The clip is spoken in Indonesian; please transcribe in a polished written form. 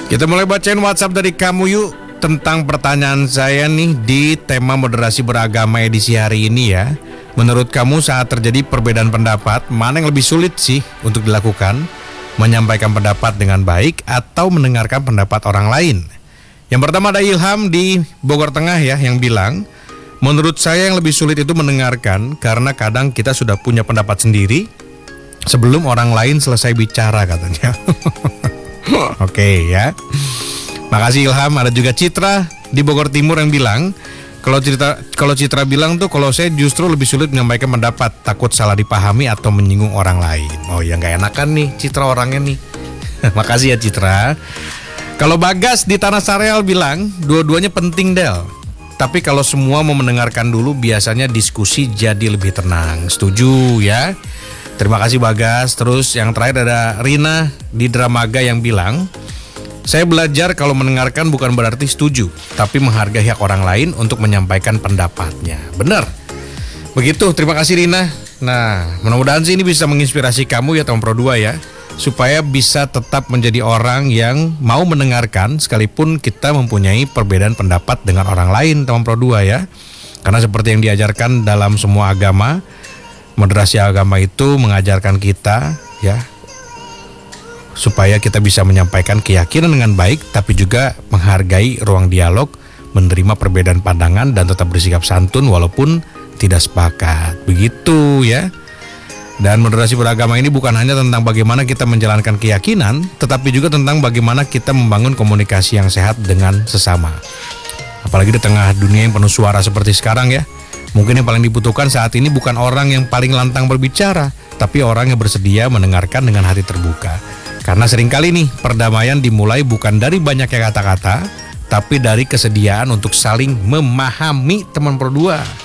Kita mulai bacain WhatsApp dari kamu yuk. Tentang pertanyaan saya nih di tema moderasi beragama edisi hari ini ya. Menurut kamu saat terjadi perbedaan pendapat, mana yang lebih sulit sih untuk dilakukan? Menyampaikan pendapat dengan baik atau mendengarkan pendapat orang lain? Yang pertama ada Ilham di Bogor Tengah ya, yang bilang, menurut saya yang lebih sulit itu mendengarkan karena kadang kita sudah punya pendapat sendiri sebelum orang lain selesai bicara katanya. Oke ya. Makasih Ilham. Ada juga Citra di Bogor Timur yang bilang, kalau Citra bilang tuh kalau saya justru lebih sulit menyampaikan pendapat, takut salah dipahami atau menyinggung orang lain. Oh ya, nggak enakan nih Citra orangnya nih. Makasih ya Citra. Kalau Bagas di Tanah Sareal bilang, dua-duanya penting Del. Tapi kalau semua mau mendengarkan dulu, biasanya diskusi jadi lebih tenang. Setuju ya. Terima kasih Bagas. Terus yang terakhir ada Rina di Dramaga yang bilang, saya belajar kalau mendengarkan bukan berarti setuju, tapi menghargai hak orang lain untuk menyampaikan pendapatnya. Benar. Begitu, terima kasih Rina. Nah, mudah-mudahan sih ini bisa menginspirasi kamu ya teman Pro 2 ya, supaya bisa tetap menjadi orang yang mau mendengarkan sekalipun kita mempunyai perbedaan pendapat dengan orang lain teman Pro 2 ya. Karena seperti yang diajarkan dalam semua agama, moderasi agama itu mengajarkan kita ya, supaya kita bisa menyampaikan keyakinan dengan baik, tapi juga menghargai ruang dialog, menerima perbedaan pandangan, dan tetap bersikap santun walaupun tidak sepakat. Begitu ya. Dan moderasi beragama ini bukan hanya tentang bagaimana kita menjalankan keyakinan, tetapi juga tentang bagaimana kita membangun komunikasi yang sehat dengan sesama. Apalagi di tengah dunia yang penuh suara seperti sekarang ya. Mungkin yang paling dibutuhkan saat ini bukan orang yang paling lantang berbicara, tapi orang yang bersedia mendengarkan dengan hati terbuka. Karena seringkali nih, perdamaian dimulai bukan dari banyaknya kata-kata, tapi dari kesediaan untuk saling memahami teman Pro 2.